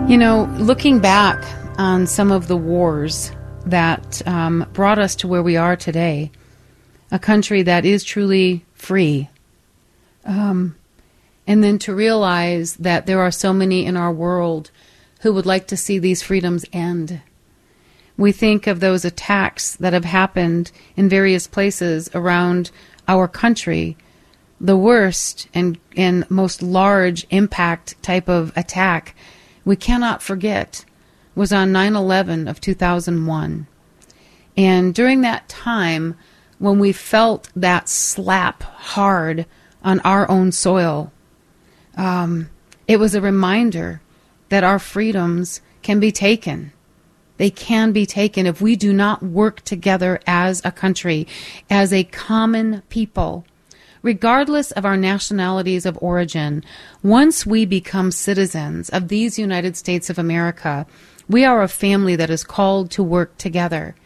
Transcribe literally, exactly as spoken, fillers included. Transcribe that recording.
You know, looking back on some of the wars that um, brought us to where we are today, a country that is truly free, um, and then to realize that there are so many in our world who would like to see these freedoms end. We think of those attacks that have happened in various places around our country. The worst and, and most large impact type of attack we cannot forget was on nine eleven of two thousand one. And during that time, when we felt that slap hard on our own soil, um, it was a reminder that our freedoms can be taken. They can be taken if we do not work together as a country, as a common people. Regardless of our nationalities of origin, once we become citizens of these United States of America, we are a family that is called to work together.